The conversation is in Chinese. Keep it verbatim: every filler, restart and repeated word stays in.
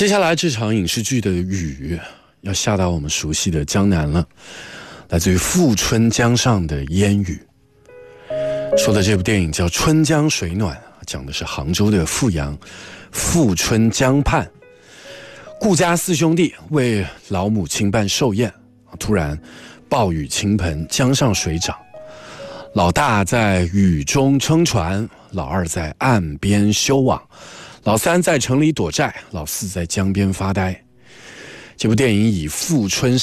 接下来这场影视剧的雨要下到我们熟悉的江南了，来自于富春江上的烟雨。说的这部电影叫《春江水暖》，讲的是杭州的富阳富春江畔，顾家四兄弟为老母亲办寿宴，突然暴雨倾盆，江上水涨，老大在雨中撑船，老二在岸边修网，老三在城里躲债，老四在江边发呆。这部电影以富春